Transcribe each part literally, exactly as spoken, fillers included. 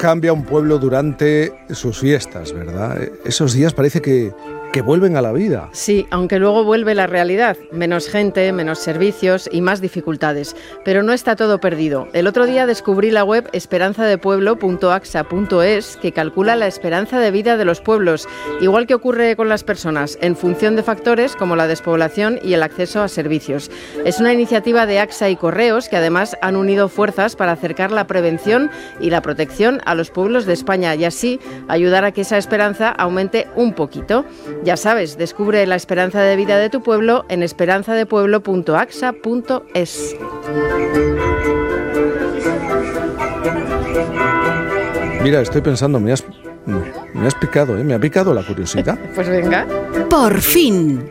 cambia un pueblo durante sus fiestas, ¿verdad? Esos días parece que, que vuelven a la vida. Sí, aunque luego vuelve la realidad. Menos gente, menos servicios y más dificultades. Pero no está todo perdido. El otro día descubrí la web esperanza de pueblo punto a x a punto e s que calcula la esperanza de vida de los pueblos, igual que ocurre con las personas, en función de factores como la despoblación y el acceso a servicios. Es una iniciativa de A X A y Correos que además han unido fuerzas para acercar la prevención y la protección a los pueblos de España y así ayudar a que esa esperanza aumente un poquito. Ya sabes, descubre la esperanza de vida de tu pueblo en esperanza de pueblo punto a x a punto e s. Mira, estoy pensando, me has, me has picado, ¿eh? Me ha picado la curiosidad. Pues venga. Por fin.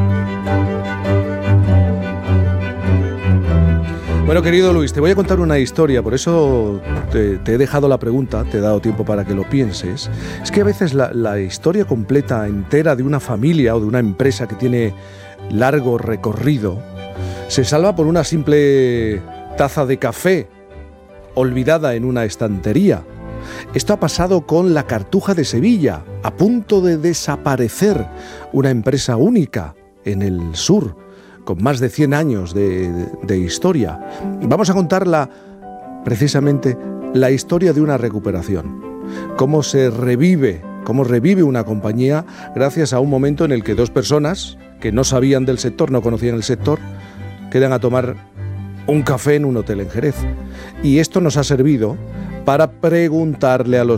Bueno, querido Luis, te voy a contar una historia, por eso te, te he dejado la pregunta, te he dado tiempo para que lo pienses. Es que a veces la, la historia completa, entera de una familia o de una empresa que tiene largo recorrido, se salva por una simple taza de café olvidada en una estantería. Esto ha pasado con la Cartuja de Sevilla, a punto de desaparecer, una empresa única en el sur, con más de cien años de, de, de historia. Vamos a contarla precisamente la historia de una recuperación. Cómo se revive, cómo revive una compañía gracias a un momento en el que dos personas que no sabían del sector, no conocían el sector, quedan a tomar un café en un hotel en Jerez. Y esto nos ha servido para preguntarle a los